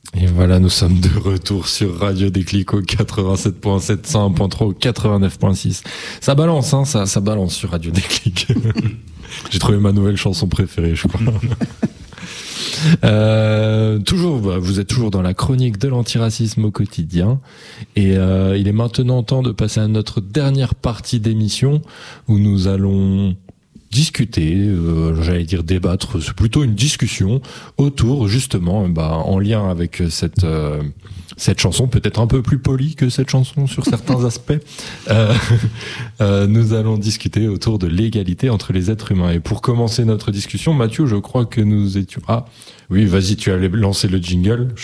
Et voilà, nous sommes de retour sur Radio Déclic au 87.7, 101.3, au 89.6. Ça balance, hein, ça balance sur Radio Déclic. J'ai trouvé ma nouvelle chanson préférée, je crois. Vous êtes toujours dans la chronique de l'antiracisme au quotidien. Et il est maintenant temps de passer à notre dernière partie d'émission où nous allons discuter, j'allais dire débattre, c'est plutôt une discussion autour justement, en lien avec cette chanson, peut-être un peu plus polie que cette chanson sur certains aspects. Nous allons discuter autour de l'égalité entre les êtres humains. Et pour commencer notre discussion, Mathieu, je crois que nous étions... Ah, oui, vas-y, tu allais lancer le jingle.